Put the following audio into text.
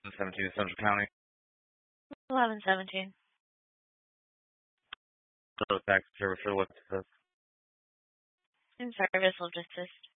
17 Central County. 1117. So tax service for what this is. In service will just assist.